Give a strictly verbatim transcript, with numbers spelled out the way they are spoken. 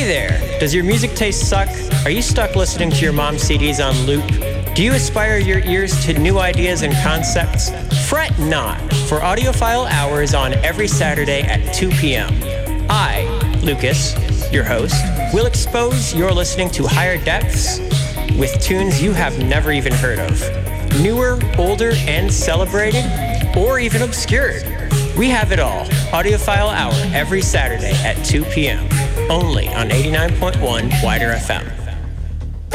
Hey there! Does your music taste suck? Are you stuck listening to your mom's C Ds on loop? Do you aspire your ears to new ideas and concepts? Fret not, for Audiophile Hour is on every Saturday at two p.m. I, Lucas, your host, will expose your listening to higher depths with tunes you have never even heard of. Newer, older, and celebrated, or even obscured. We have it all. Audiophile Hour every Saturday at two p.m. only on eighty-nine point one Wider F M.